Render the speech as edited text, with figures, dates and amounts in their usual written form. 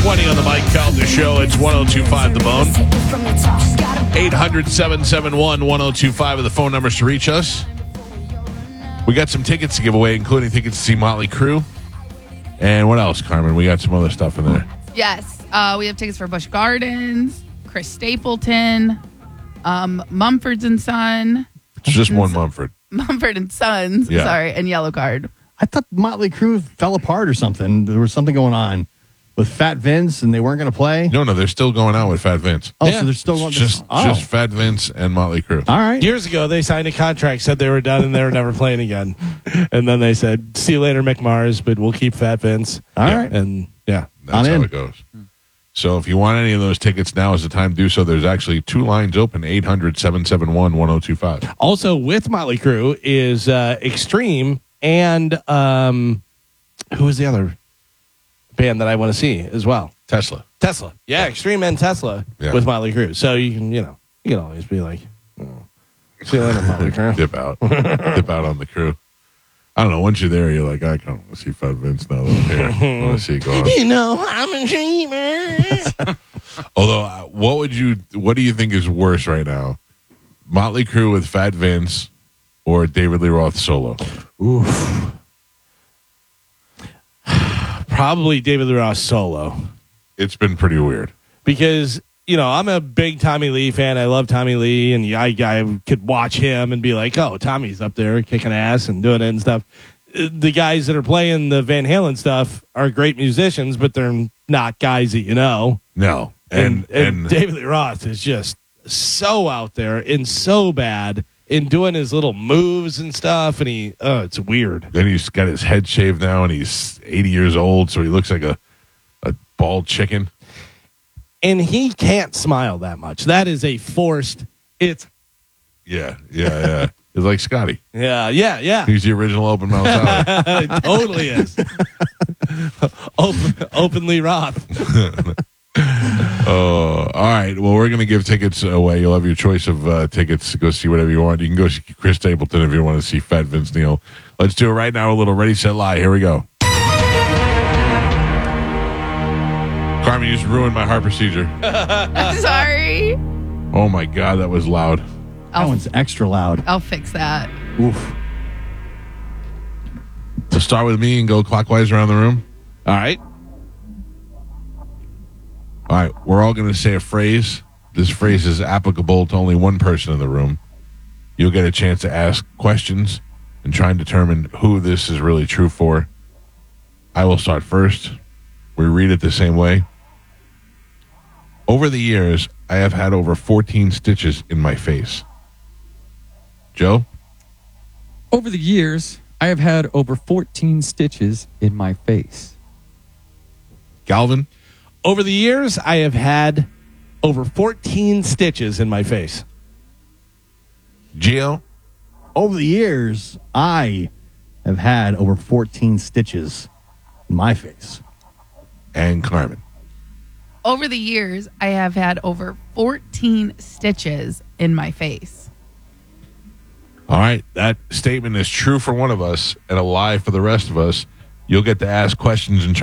6:20 on the Mike Calda Show. It's 102.5 The Bone. 800-771-1025 are the phone numbers to reach us. We got some tickets to give away, including tickets to see Motley Crue. And what else, Carmen? We got some other stuff in there. Yes. We have tickets for Busch Gardens, Chris Stapleton, Mumford & Son. It's just one Mumford. Mumford & Sons, Yeah. sorry, and Yellow Card. I thought Motley Crue fell apart or something. There was something going on with Fat Vince, and they weren't going to play. No, they're still going out with Fat Vince. Oh, Yeah. so they're still going. Just Fat Vince and Motley Crue. All right. Years ago, they signed a contract, said they were done, and they were never playing again. And then they said, "See you later, McMars," but we'll keep Fat Vince. All right. And yeah, That's I'm how in. it goes. So if you want any of those tickets, now is the time to do so. There's actually two lines open, 800-771-1025. also with Motley Crue is Extreme and who was the other band that I want to see as well? Tesla. Tesla. Yeah, Extreme and Tesla Yeah. with Motley Crue. So you can always be like, see you later, Motley Crue. Dip out. Dip out on the crew. I don't know. Once you're there, you're like, I kind of want to see Fat Vince now that I'm here. I want to see it go on. You know, I'm a dreamer. Although, what do you think is worse right now? Motley Crue with Fat Vince or David Lee Roth solo? Oof. Probably David Lee Roth solo. It's been pretty weird. Because, I'm a big Tommy Lee fan. I love Tommy Lee, and I could watch him and be like, oh, Tommy's up there kicking ass and doing it and stuff. The guys that are playing the Van Halen stuff are great musicians, but they're not guys that you know. No. And And David Lee Roth is just so out there and so bad in doing his little moves and stuff, and it's weird. then he's got his head shaved now, and he's 80 years old, so he looks like a bald chicken. And he can't smile that much. That is a forced. It's Yeah. It's like Scotty. yeah. He's the original open mouth salad. It totally is. Openly Roth. All right. Well, we're going to give tickets away. You'll have your choice of tickets to go see whatever you want. You can go see Chris Stapleton if you want to see Fat Vince Neil. Let's do it right now. A little Ready, Set, Lie. Here we go. Carmen, you just ruined my heart procedure. I'm sorry. Oh, my God. That was loud. That one's extra loud. I'll fix that. Oof. So start with me and go clockwise around the room. All right. All right. We're all going to say a phrase. This phrase is applicable to only one person in the room. You'll get a chance to ask questions and try and determine who this is really true for. I will start first. We read it the same way. Over the years, I have had over 14 stitches in my face. Joe? Over the years, I have had over 14 stitches in my face. Galvin? Over the years, I have had over 14 stitches in my face. Gio? Over the years, I have had over 14 stitches in my face. And Carmen? Over the years, I have had over 14 stitches in my face. All right. That statement is true for one of us and a lie for the rest of us. You'll get to ask questions and